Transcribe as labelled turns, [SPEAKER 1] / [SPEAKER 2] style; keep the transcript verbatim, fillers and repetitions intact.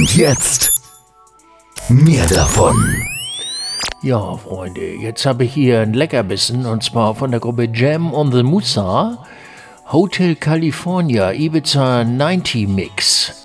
[SPEAKER 1] Und jetzt mehr davon.
[SPEAKER 2] Ja, Freunde, jetzt habe ich hier ein Leckerbissen und zwar von der Gruppe Jam on the Musa, Hotel California Ibiza neunzig Mix.